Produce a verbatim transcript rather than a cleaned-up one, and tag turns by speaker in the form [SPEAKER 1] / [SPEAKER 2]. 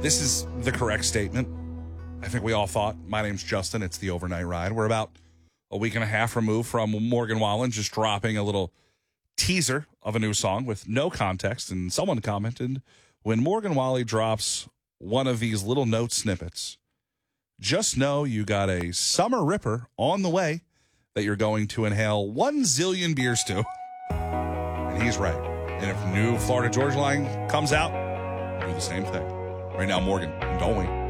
[SPEAKER 1] This is the correct statement. I think we all thought. My name's Justin. It's the Overnight Ride. We're about a week and a half removed from Morgan Wallen just dropping a little teaser of a new song with no context. And someone commented, when Morgan Wallen drops one of these little note snippets, just know you got a summer ripper on the way that you're going to inhale one zillion beers to. And he's right. And if new Florida Georgia Line comes out, do the same thing. Right now, Morgan, don't we?